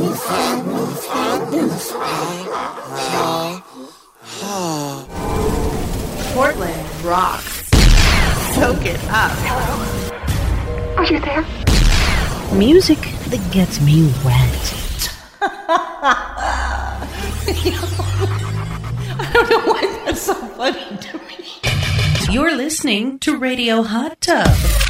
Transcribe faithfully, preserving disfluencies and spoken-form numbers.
Portland rocks. Soak it up. Are you there? Music that gets me wet. I don't know why that's so funny to me. You're listening to Radio Hot Tub.